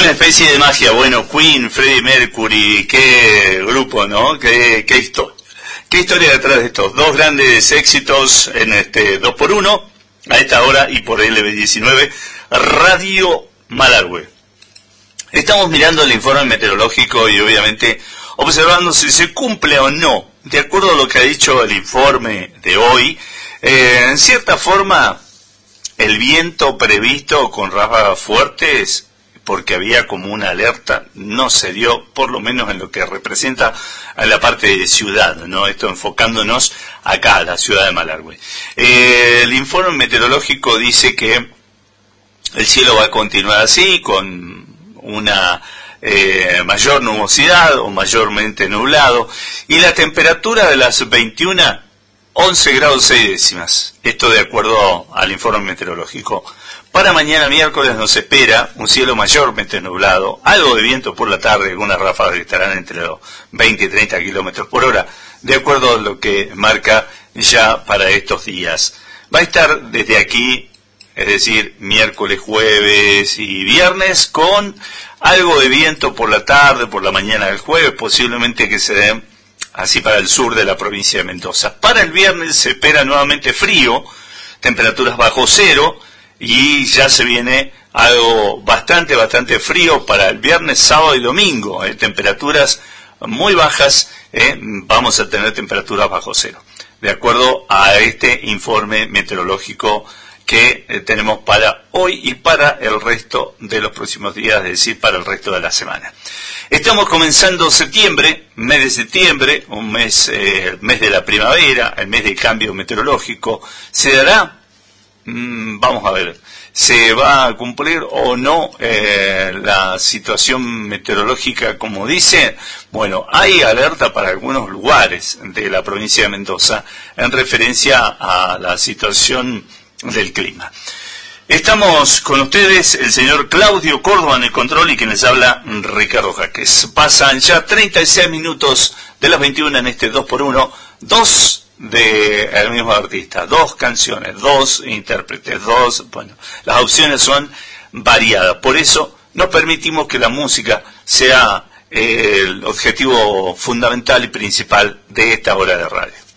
Una especie de magia. Bueno, Queen, Freddie Mercury, qué grupo, ¿no? Qué historia. Qué historia detrás de estos dos grandes éxitos en este 2x1, a esta hora y por LB19, Radio Malargüe. Estamos mirando el informe meteorológico y obviamente observando si se cumple o no, de acuerdo a lo que ha dicho el informe de hoy. En cierta forma, el viento previsto con ráfagas fuertes, porque había como una alerta, no se dio, por lo menos en lo que representa a la parte de ciudad, ¿no? Esto enfocándonos acá, a la ciudad de Malargüe. El informe meteorológico dice que el cielo va a continuar así, con una mayor nubosidad o mayormente nublado, y la temperatura de las 11 grados 6 décimas. Esto de acuerdo al informe meteorológico. Para mañana miércoles nos espera un cielo mayormente nublado, algo de viento por la tarde, algunas ráfagas que estarán entre los 20 y 30 kilómetros por hora, de acuerdo a lo que marca ya para estos días. Va a estar desde aquí, es decir, miércoles, jueves y viernes, con algo de viento por la tarde, por la mañana del jueves, posiblemente que se den así para el sur de la provincia de Mendoza. Para el viernes se espera nuevamente frío, temperaturas bajo cero, y ya se viene algo bastante frío para el viernes, sábado y domingo. Temperaturas muy bajas, vamos a tener temperaturas bajo cero, de acuerdo a este informe meteorológico que tenemos para hoy y para el resto de los próximos días, es decir, para el resto de la semana. Estamos comenzando septiembre, mes de septiembre, un mes, el mes de la primavera, el mes del cambio meteorológico. ¿Se dará? Vamos a ver, ¿se va a cumplir o no la situación meteorológica como dice? Bueno, hay alerta para algunos lugares de la provincia de Mendoza en referencia a la situación del clima. Estamos con ustedes, el señor Claudio Córdoba en el control y quien les habla, Ricardo Jaques. Pasan ya 36 minutos de las 21 en este 2x1, dos del mismo artista, dos canciones, dos intérpretes, bueno, las opciones son variadas, por eso nos permitimos que la música sea el objetivo fundamental y principal de esta hora de radio.